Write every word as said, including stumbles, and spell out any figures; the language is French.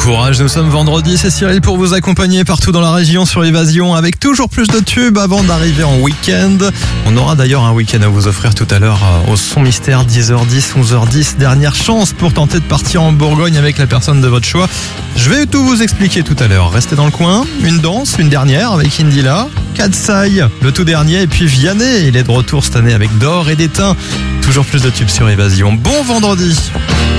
courage, nous sommes vendredi, c'est Cyril pour vous accompagner partout dans la région sur Évasion avec toujours plus de tubes avant d'arriver en week-end. On aura d'ailleurs un week-end à vous offrir tout à l'heure au Son Mystère, dix heures dix, onze heures dix. Dernière chance pour tenter de partir en Bourgogne avec la personne de votre choix. Je vais tout vous expliquer tout à l'heure. Restez dans le coin, une danse, une dernière avec Indila, Katsai, le tout dernier, et puis Vianney, il est de retour cette année avec D'or et d'étain. Toujours plus de tubes sur Évasion. Bon vendredi.